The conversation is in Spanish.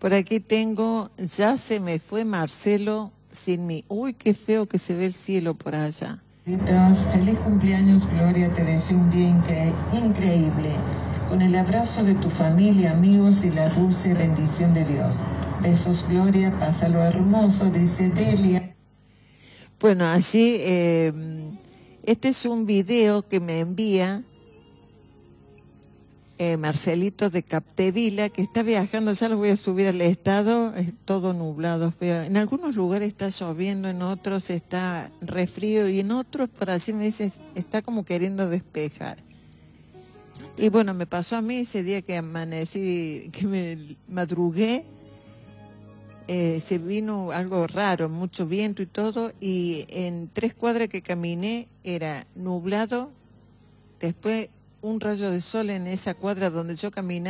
Por aquí tengo, ya se me fue Marcelo sin mí. Uy, qué feo que se ve el cielo por allá. Feliz cumpleaños, Gloria, te deseo un día increíble, con el abrazo de tu familia, amigos y la dulce bendición de Dios. Besos, Gloria, pásalo hermoso, dice Delia. Bueno, allí, este es un video que me envía Marcelito de Capdevila, que está viajando. Ya lo voy a subir al estado, es todo nublado, feo. En algunos lugares está lloviendo, en otros está refrío y en otros, por así me dicen, está como queriendo despejar. Y bueno, me pasó a mí ese día que amanecí, que me madrugué, se vino algo raro, mucho viento y todo, y en 3 cuadras que caminé era nublado, después un rayo de sol en esa cuadra donde yo caminaba.